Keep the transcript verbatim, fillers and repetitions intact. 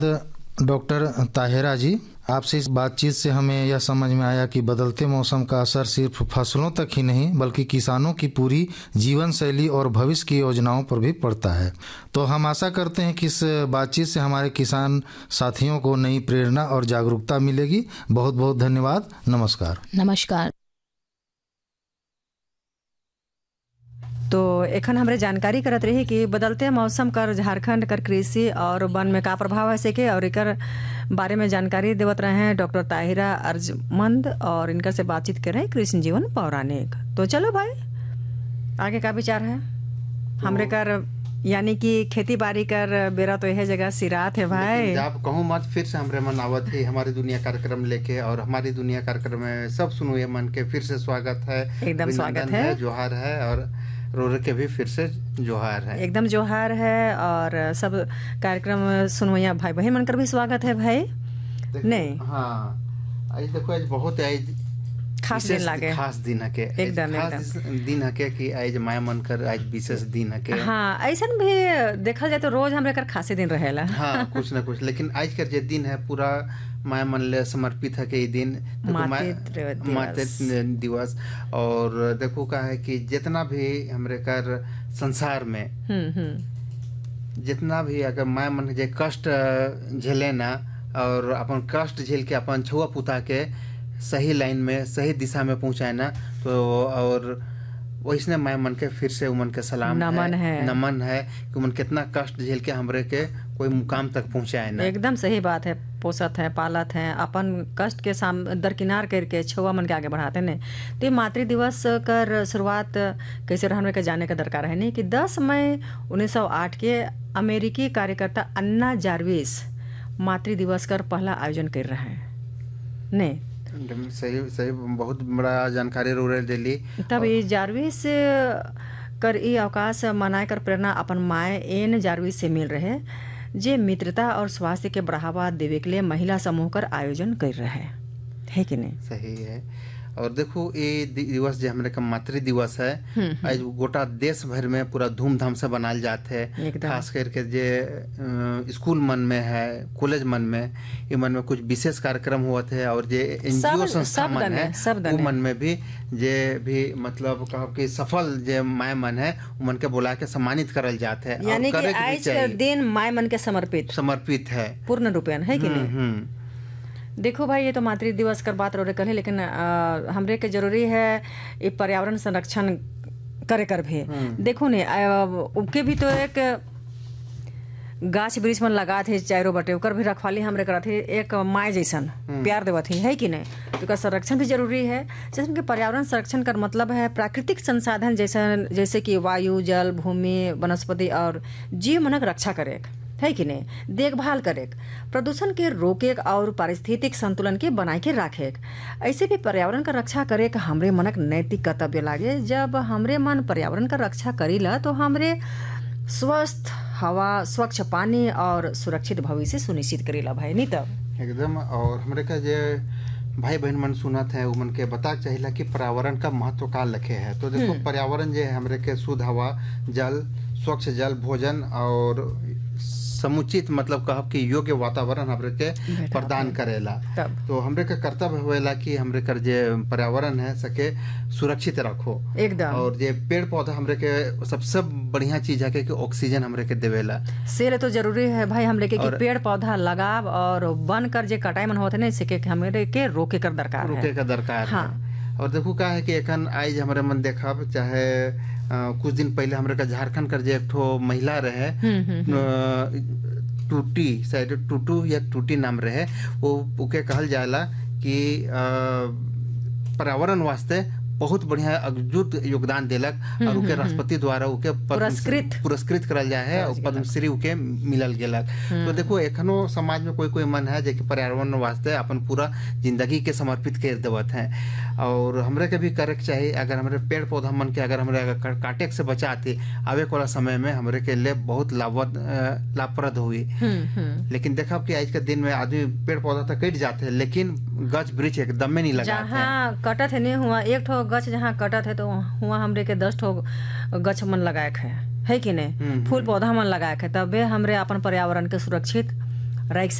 Doctor Tahira जी, आपसे इस बातचीत से हमें यह समझ में आया कि बदलते मौसम का असर सिर्फ फसलों तक ही नहीं बल्कि किसानों की पूरी जीवन शैली और भविष्य की योजनाओं पर भी पड़ता है। तो हम आशा करते हैं कि इस बातचीत से हमारे किसान साथियों को नई प्रेरणा और जागरूकता मिलेगी। बहुत बहुत धन्यवाद। नमस्कार। नमस्कार। तो एखन हमरे जानकारी करत रही कि बदलते मौसम कर झारखंड कर कृषि और वन में का प्रभाव है सके और एकर बारे में जानकारी देवत रहे हैं डॉक्टर ताहिरा अर्जमंद और इनकर से बातचीत कर रहे हैं कृष्ण जीवन पौराणिक। तो चलो भाई आगे का विचार है तो हमरे कर यानी कि खेती बाड़ी कर बेरा तो यह जगह सिरात है भाई। आप कहूँ मत फिर से हमरे मन आवत है हमारी दुनिया कार्यक्रम लेके और हमारी दुनिया कार्यक्रम में सब सुनो मन के फिर से स्वागत है। एकदम स्वागत है, जोहार है और रोरे के भी फिर से जोहार है। एकदम जोहार है और सब कार्यक्रम सुनवैया भाई बहन मनकर भी स्वागत है भाई। नहीं हाँ आज देखो आज बहुत आज खास दिन लागे, खास दिन है के एकदम खास दिन है के कि आज माया मन कर आज विशेष दिन है के। हाँ ऐसा भी देखा जाए तो रोज हमरे कर खासे दिन रहेला। हाँ कुछ ना कुछ, लेकिन आज कर जे दिन है पूरा माया मन ले समर्पित है के दिन मातृ दिवस। और देखो का है कि जितना भी हमरे कर संसार में जितना भी अगर माया मन जे कष्ट झेले ना और अपन कष्ट झेल के अपन छुआ पुता के सही लाइन में सही दिशा में पहुंचाए ना, तो और वैसने माया मन के फिर से उमन के सलाम नमन है, है नमन है कि उमन कितना कष्ट झेल के हमरे के कोई मुकाम तक पहुंचाए ना। एकदम सही बात है, पोसत है पालत है अपन कष्ट के साम दरकिनार करके छुआ मन के आगे बढ़ाते ने। तो मातृ दिवस कर शुरुआत कैसे रहने के जाने का दरकार है नहीं कि दस मई उन्नीस सौ आठ के अमेरिकी कार्यकर्ता अन्ना जार्विस मातृ दिवस कर पहला आयोजन कर रहे हैं नहीं। सही सही बहुत बड़ा जानकारी रो रहे दिल्ली। तब ये जार्विस कर ई अवकाश मनाए कर प्रेरणा अपन माए एन जार्विस से मिल रहे जे मित्रता और स्वास्थ्य के बढ़ावा देवे के लिए महिला समूह कर आयोजन कर रहे है कि नहीं। सही है। और देखो ये दिवस जो हमारे का मातृ दिवस है आज गोटा देश भर में पूरा धूमधाम से बनाल जाते है। खास करके जे स्कूल मन में है कॉलेज मन में ये मन में कुछ विशेष कार्यक्रम हुआ थे और जे एनजीओ संस्था मन है वो मन में भी जे भी मतलब कहो कि सफल जे माय मन है उमन के बुला के सम्मानित करल जाते है। यानी कि आज का दिन माय मन के समर्पित समर्पित है पूर्ण रूपेण है कि नहीं। देखो भाई ये तो मातृ दिवस कर बात रोरे कल, लेकिन आ, हमरे के जरूरी है ये पर्यावरण संरक्षण करे कर भी। देखो ने उनके भी तो एक गाछ वृक्ष मन लगा थे चारों बटे ओकर भी रखवाली हमरे करत है एक माय जैसन प्यार देवत है, है कि नहीं। तो संरक्षण भी जरूरी है। जैसे कि पर्यावरण संरक्षण का मतलब है प्राकृतिक संसाधन जैसे जैसे कि वायु जल भूमि वनस्पति और जीव मनक रक्षा करे है कि नहीं, देखभाल करे, प्रदूषण के रोके और पारिस्थितिक संतुलन के बनाए के रखे। ऐसे भी पर्यावरण का रक्षा करे का हमरे मनक नैतिक कर्तव्य लागे। जब हमरे मन पर्यावरण का रक्षा करीला तो हमरे स्वस्थ हवा स्वच्छ पानी और सुरक्षित भविष्य सुनिश्चित करेला भाई नहीं तब एकदम। और हमरे का जे भाई बहन मन सुनत है उमन के बता चाहिला कि पर्यावरण का महत्व का लखे है। तो देखो पर्यावरण जे हमरे के शुद्ध हवा जल स्वच्छ जल भोजन और समुचित मतलब कहब कि योग्य वातावरण हमरे के प्रदान करेला। तो हमरे का कर्तव्य होएला कि हमरे कर जे पर्यावरण है सके सुरक्षित रखो एकदम। और जे पेड़ पौधा हमरे के सबसे बढ़िया चीज है कि ऑक्सीजन हमरे के देवेला। से तो जरूरी है भाई हमरे के कि पेड़ पौधा लगाव और वन कर जे कटाई मन होते नहीं सके हमरे के रोके कर दरकार है रोके का दरकार हाँ। है। और देखो का है कि एखन आज हमारे मन देखब चाहे आ, कुछ दिन पहले हमरे का झारखंड कर जे एक ठो महिला रहे टूटी शायद टूटू या टूटी नाम रहे वो उके कहल जाला कि पर्यावरण वास्ते बहुत बढ़िया अद्भुत योगदान देलक और उके राष्ट्रपति द्वारा उके पुरस्कृत पुरस्कृत करल जाए है और पद्मश्री उके मिलल गेलक। तो देखो एखनो समाज में कोई कोई मन है जो कि पर्यावरण वास्ते अपन पूरा जिंदगी के समर्पित कर देवत है। और हमरे के भी करे के चाहिए अगर हमारे पेड़ पौधा मन के अगर हमारे काटे से बचाते आवे वाला समय में हमरे के लिए बहुत लाभवत लाभप्रद हुई। लेकिन देखा कि आज के दिन में आदमी पेड़ पौधा तक कट जाते हैं लेकिन गछ वृक्ष एकदम में नहीं लगाते। जहाँ कटत है नहीं हुआ एक ठो गछ जहाँ कटत है तो हुआ हमरे के दस ठो गछ मन लगाए है है कि नहीं फूल पौधा मन लगाए है तबे हमरे अपन पर्यावरण के सुरक्षित राइट